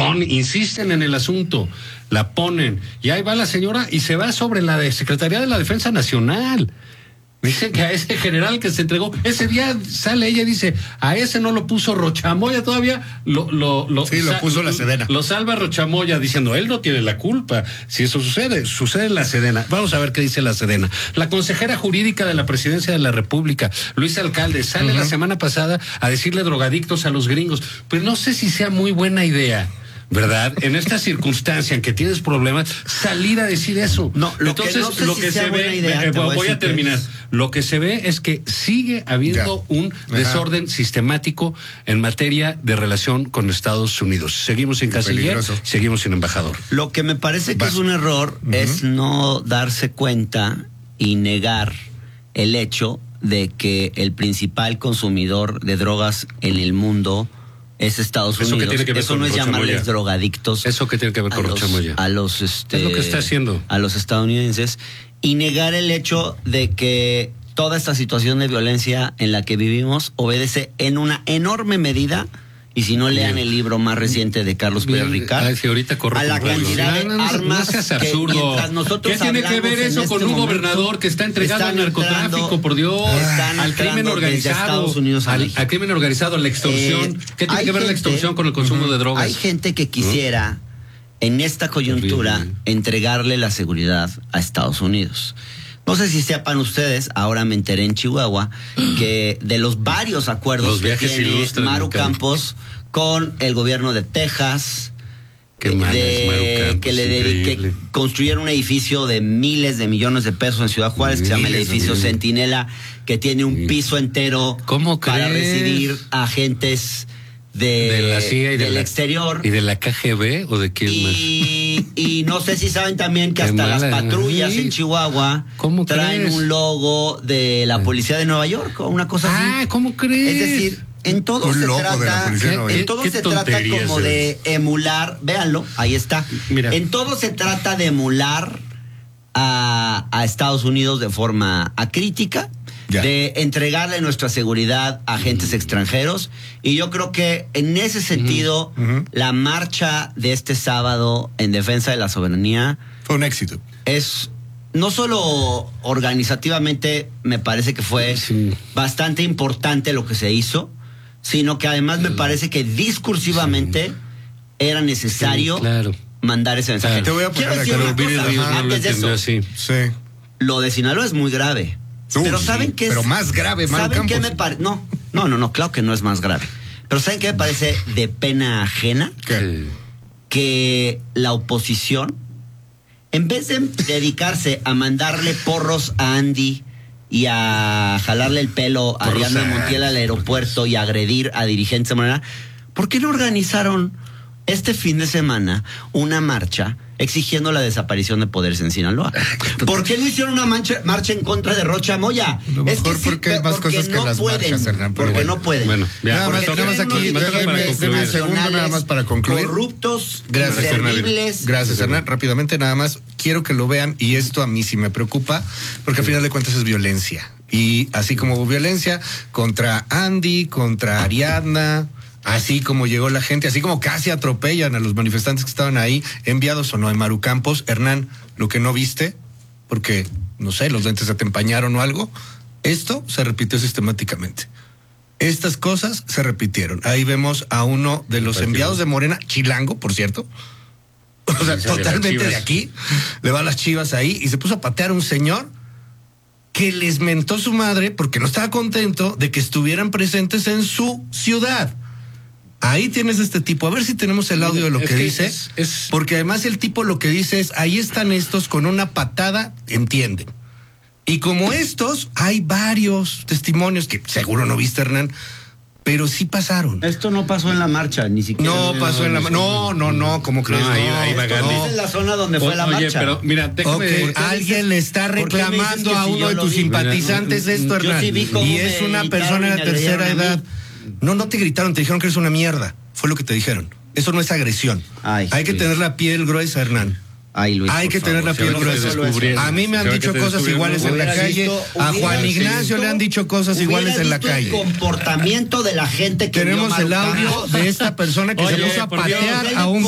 insisten en el asunto, la ponen, y ahí va la señora y se va sobre la de Secretaría de la Defensa Nacional. Dicen que a ese general que se entregó, ese día sale ella y dice, a ese no lo puso Rochamoya todavía, lo puso la Sedena. Lo salva Rochamoya diciendo, él no tiene la culpa. Si eso sucede en la Sedena. Vamos a ver qué dice la Sedena. La consejera jurídica de la Presidencia de la República, Luisa Alcalde, sale la semana pasada a decirle drogadictos a los gringos. Pues no sé si sea muy buena idea, ¿verdad? En esta circunstancia en que tienes problemas, salir a decir eso. No, lo que se ve, voy a terminar. Lo que se ve es que sigue habiendo un desorden sistemático en materia de relación con Estados Unidos. Seguimos sin canciller, seguimos sin embajador. Lo que me parece que es un error es no darse cuenta y negar el hecho de que el principal consumidor de drogas en el mundo es Estados Unidos. Eso no es llamarles drogadictos. Eso que tiene que ver con Rochamoya. Es lo que está haciendo. A los estadounidenses. Y negar el hecho de que toda esta situación de violencia en la que vivimos obedece en una enorme medida, y si no lean el libro más reciente de Carlos Pérez Ricard, a la cantidad de armas. No seas absurdo. ¿Qué tiene que ver eso con un gobernador que está entregando al narcotráfico, por Dios, al crimen organizado, al crimen organizado, la extorsión? ¿Qué tiene que ver la extorsión con el consumo de drogas? Hay gente que quisiera, en esta coyuntura, entregarle la seguridad a Estados Unidos. No sé si sepan ustedes, ahora me enteré en Chihuahua, que de los varios acuerdos que tiene Maru Campos con el gobierno de Texas, que construyeron un edificio de miles de millones de pesos en Ciudad Juárez, que se llama el edificio Centinela, que tiene un piso entero para recibir agentes de la CIA y del exterior. ¿Y de la KGB o de quién más? Y no sé si saben también que hasta las patrullas en Chihuahua traen un logo de la policía de Nueva York o una cosa así. ¿Cómo crees? Es decir, en todo se trata como de emular, véanlo, ahí está. Mira. En todo se trata de emular a Estados Unidos de forma acrítica, de entregarle nuestra seguridad a agentes extranjeros, y yo creo que en ese sentido la marcha de este sábado en defensa de la soberanía fue un éxito. Es no solo organizativamente, me parece que fue bastante importante lo que se hizo, sino que además me parece que discursivamente era necesario mandar ese mensaje. Te voy a poner antes de eso. Lo de Sinaloa es muy grave. Pero ¿saben qué es? Pero más grave, ¿saben qué me parece? No, claro que no es más grave. Pero ¿saben qué me parece de pena ajena? ¿Qué? Que la oposición, en vez de dedicarse a mandarle porros a Andy y a jalarle el pelo a Ariadna Montiel al aeropuerto y a agredir a dirigentes de manera, ¿por qué no organizaron este fin de semana una marcha exigiendo la desaparición de poderes en Sinaloa? ¿Por qué no hicieron una marcha en contra de Rochamoya? Es que porque hay más cosas que las marchas, Hernán. Porque no pueden. Bueno, nada más aquí, déjame un segundo nada más para concluir. Corruptos, gracias, terribles. Gracias, Hernán. Rápidamente, nada más, quiero que lo vean, y esto a mí sí me preocupa, porque al final de cuentas es violencia. Y así como hubo violencia contra Andy, contra Ariadna, así como llegó la gente, así como casi atropellan a los manifestantes que estaban ahí, enviados o no de Maru Campos. Hernán, lo que no viste, porque, no sé, los lentes se te empañaron o algo, esto se repitió sistemáticamente. Estas cosas se repitieron. Ahí vemos a uno de los enviados de Morena, chilango, por cierto, o sea, totalmente de aquí, le va a las Chivas ahí, y se puso a patear a un señor que les mentó su madre porque no estaba contento de que estuvieran presentes en su ciudad. Ahí tienes este tipo, a ver si tenemos el audio de lo que dice, porque además el tipo lo que dice es, ahí están estos con una patada, entienden. Y como estos, hay varios testimonios que seguro no viste, Hernán, pero sí pasaron. Esto no pasó en la marcha, ni siquiera. No pasó en la marcha. No, ¿cómo crees? Ahí va Gandhi. Es en la zona donde fue la marcha. Pero mira, déjame. Alguien le está reclamando a uno de tus simpatizantes esto, Hernán. Y es una persona de tercera edad. No te gritaron, te dijeron que eres una mierda. Fue lo que te dijeron. Eso no es agresión. Hay que tener la piel gruesa, Hernán. Luis, hay que tener la piel gruesa. A mí me han dicho cosas iguales en la calle. A Juan Ignacio le han dicho cosas iguales en la calle. El comportamiento de la gente que tenemos el audio de esta persona que se puso a patear a un